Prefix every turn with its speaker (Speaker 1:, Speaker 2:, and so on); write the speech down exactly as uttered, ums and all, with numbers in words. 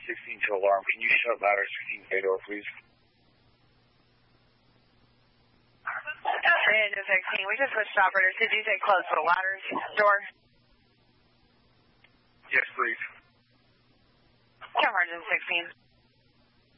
Speaker 1: sixteen to alarm. Can you shut ladder sixteen K door, please?
Speaker 2: Engine sixteen, we just switched operators. Did you say close the ladders door?
Speaker 1: Yes, please.
Speaker 2: Come on, Engine sixteen.